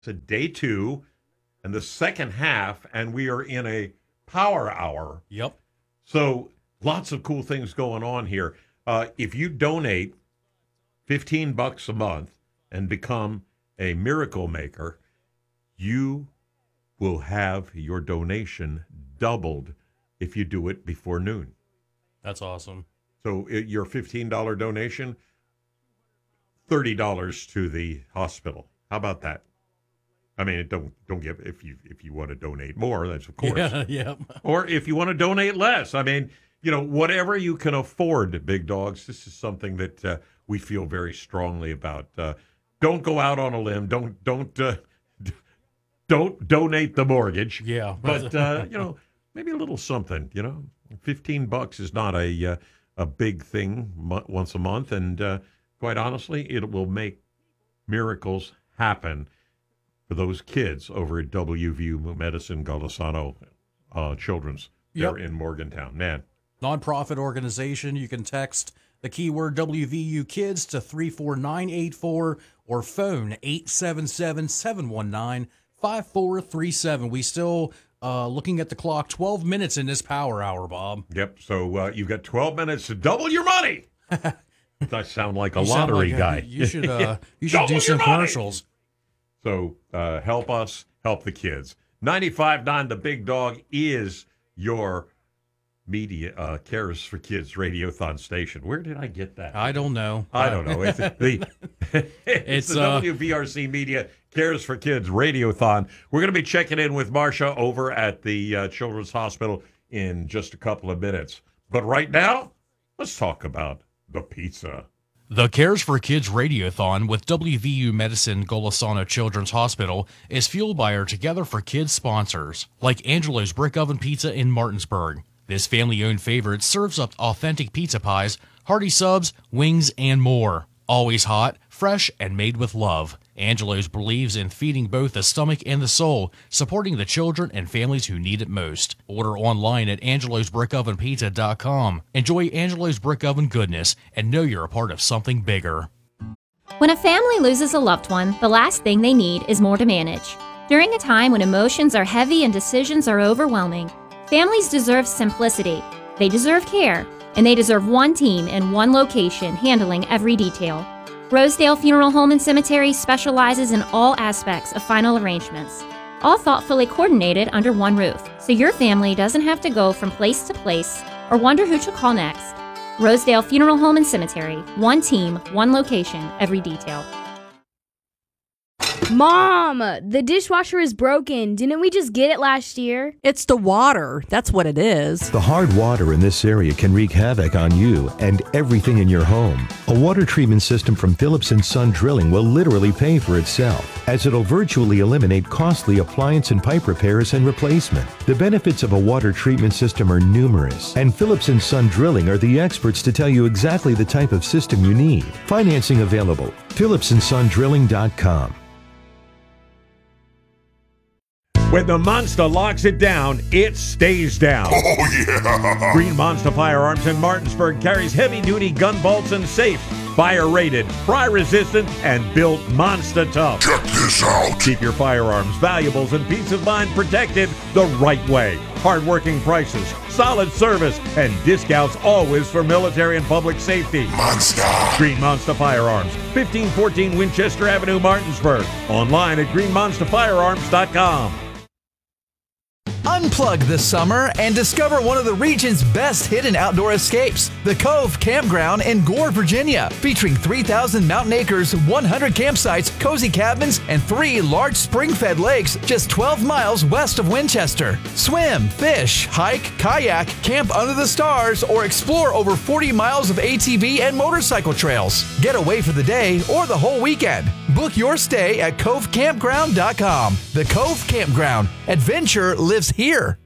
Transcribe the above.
to day 2 and the second half, and we are in a power hour. Yep. So lots of cool things going on here. If you donate $15 a month and become a miracle maker, you will have your donation doubled if you do it before noon. That's awesome. So your $15 donation, $30 to the hospital. How about that? I mean, don't give if you want to donate more, that's of course. Yeah. Or if you want to donate less. I mean, whatever you can afford, big dogs. This is something that we feel very strongly about. Don't go out on a limb. Don't donate the mortgage. Yeah. But maybe a little something. $15 is not a big thing once a month, and quite honestly, it will make miracles happen for those kids over at WVU Medicine Golisano Children's there in Morgantown. Man. Nonprofit organization. You can text the keyword WVU Kids to 34984 or phone 877-719-5437. We still looking at the clock, 12 minutes in this power hour, Bob. Yep. So you've got 12 minutes to double your money. I sound like a lottery guy. You should do some commercials. So help us, help the kids. 95.9 The Big Dog is your media Cares for Kids Radiothon station. Where did I get that? I don't know. I don't know. It's the WVRC Media Cares for Kids Radiothon. We're going to be checking in with Marcia over at the Children's Hospital in just a couple of minutes. But right now, let's talk about the pizza. The Cares for Kids Radiothon with WVU Medicine Golisano Children's Hospital is fueled by our Together for Kids sponsors, like Angelo's Brick Oven Pizza in Martinsburg. This family-owned favorite serves up authentic pizza pies, hearty subs, wings, and more. Always hot, fresh, and made with love. Angelo's believes in feeding both the stomach and the soul, supporting the children and families who need it most. Order online at angelosbrickovenpizza.com. Enjoy Angelo's Brick Oven goodness and know you're a part of something bigger. When a family loses a loved one, the last thing they need is more to manage. During a time when emotions are heavy and decisions are overwhelming, families deserve simplicity, they deserve care, and they deserve one team in one location handling every detail. Rosedale Funeral Home and Cemetery specializes in all aspects of final arrangements, all thoughtfully coordinated under one roof, so your family doesn't have to go from place to place or wonder who to call next. Rosedale Funeral Home and Cemetery, one team, one location, every detail. Mom, the dishwasher is broken. Didn't we just get it last year? It's the water. That's what it is. The hard water in this area can wreak havoc on you and everything in your home. A water treatment system from Phillips & Son Drilling will literally pay for itself, as it'll virtually eliminate costly appliance and pipe repairs and replacement. The benefits of a water treatment system are numerous, and Phillips & Son Drilling are the experts to tell you exactly the type of system you need. Financing available. PhillipsandSonDrilling.com. When the Monster locks it down, it stays down. Oh, yeah! Green Monster Firearms in Martinsburg carries heavy-duty gun bolts and safes, fire-rated, fry-resistant, and built monster tough. Check this out. Keep your firearms, valuables, and peace of mind protected the right way. Hard-working prices, solid service, and discounts always for military and public safety. Monster. Green Monster Firearms, 1514 Winchester Avenue, Martinsburg. Online at greenmonsterfirearms.com. Unplug this summer and discover one of the region's best hidden outdoor escapes, the Cove Campground in Gore, Virginia, featuring 3,000 mountain acres, 100 campsites, cozy cabins, and 3 large spring-fed lakes just 12 miles west of Winchester. Swim, fish, hike, kayak, camp under the stars, or explore over 40 miles of ATV and motorcycle trails. Get away for the day or the whole weekend. Book your stay at covecampground.com. The Cove Campground. Adventure lives here.